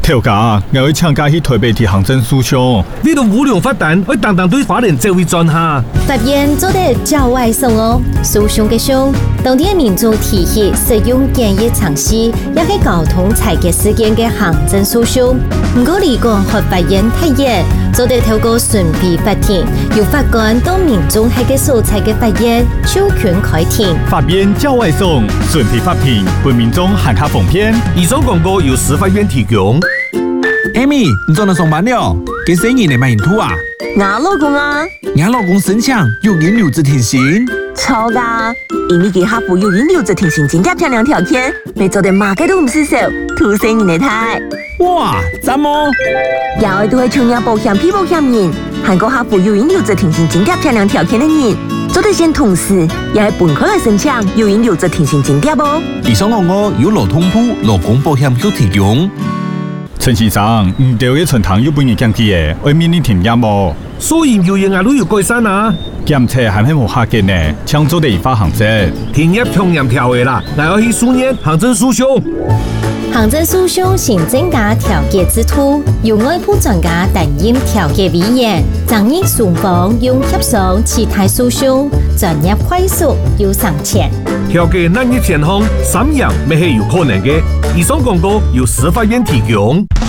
調價，我要請假去台北提行政訴訟。 呢度無良發蛋，我當對法令就會轉下。 法院做得較外送哦，訴訟嘅訴，當地民眾提起使用檢疫常識，也係交通裁決事件嘅行政訴訟。唔過離講和法院睇嘢，做得透過順備法庭，由法官到民眾喺嘅所在嘅法院授權開庭。 法院較外送，順備法庭，為民眾行下奉騙。 以上廣告由司法院提供。 Amy， 你做到上班了？幾生意你買土啊？ 我老公啊， 我老公申請育嬰留職停薪。 錯噶，因為佢客戶育嬰留職停薪真係漂亮條件，未做得馬嘅都唔是手，土生人嚟睇。 哇，怎麼？ 有都係創業保險批保險人，韓國客戶育嬰留職停薪真係漂亮條件嘅人，做得先同時，也係本科來申請育嬰留職停薪津貼啵。 以上我有勞通部勞工保險局提供。 陳先生，唔對嘅春堂有半年檢期嘅，會面臨停業冇？ 所以有嘢都要改善啊！ 檢測係咪冇客嘅呢？搶做地法行政， 停業從嚴條嘅啦，我要去訴願行政訴訟。 行政訴訟行政加調解之途，由外部專家擔任調解委員，爭議雙方用協商其他訴訟，專業快速又省錢。 調解難以前行，三樣未係有可能嘅。以上廣告由司法院提供。